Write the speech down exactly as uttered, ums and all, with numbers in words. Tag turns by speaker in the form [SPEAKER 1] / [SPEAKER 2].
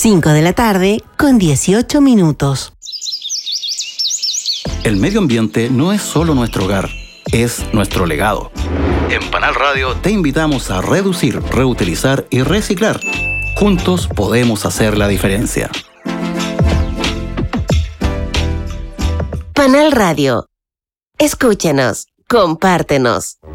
[SPEAKER 1] cinco de la tarde con dieciocho minutos.
[SPEAKER 2] El medio ambiente no es solo nuestro hogar, es nuestro legado. En Panal Radio te invitamos a reducir, reutilizar y reciclar. Juntos podemos hacer la diferencia.
[SPEAKER 1] Panal Radio. Escúchanos, compártenos.